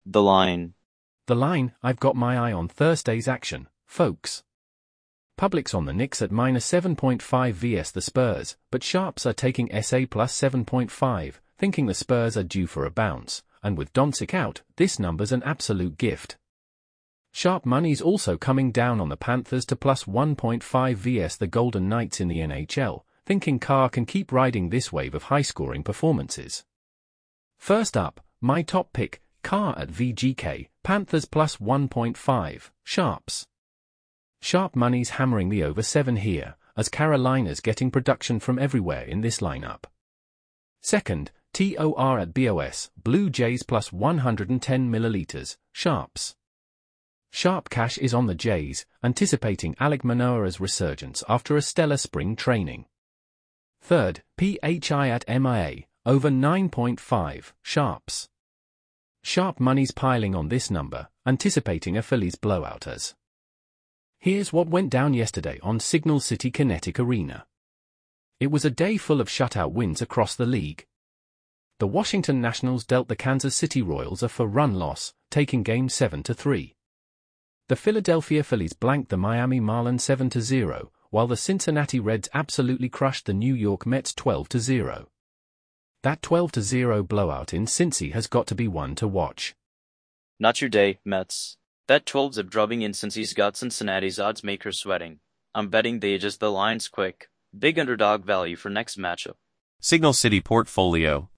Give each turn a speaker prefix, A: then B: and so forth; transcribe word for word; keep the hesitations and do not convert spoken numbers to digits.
A: The line.
B: The line, I've got my eye on Thursday's action, folks. Public's on the Knicks at minus seven point five versus the Spurs, but sharps are taking S A plus seven point five, thinking the Spurs are due for a bounce, and with Doncic out, this number's an absolute gift. Sharp money's also coming down on the Panthers to plus one point five versus the Golden Knights in the N H L, thinking Carr can keep riding this wave of high-scoring performances. First up, my top pick, Carr at V G K, Panthers plus one point five, sharps. Sharp money's hammering the over seven here, as Carolina's getting production from everywhere in this lineup. Second, T O R at B O S, Blue Jays plus one hundred ten milliliters, sharps. Sharp cash is on the Jays, anticipating Alek Manoah's resurgence after a stellar spring training. Third, P H I at M I A, over nine point five, sharps. Sharp money's piling on this number, anticipating a Phillies blowout as. Here's what went down yesterday on Signal City Kinetic Arena. It was a day full of shutout wins across the league. The Washington Nationals dealt the Kansas City Royals a four-run loss, taking game seven to three. The Philadelphia Phillies blanked the Miami Marlins seven to zero, while the Cincinnati Reds absolutely crushed the New York Mets twelve to zero. That twelve to zero blowout in Cincy has got to be one to watch.
A: Not your day, Mets. That twelve-zip drubbing in Cincy's got Cincinnati's odds makers sweating. I'm betting they adjust the lines quick. Big underdog value for next matchup.
C: Signal City Portfolio.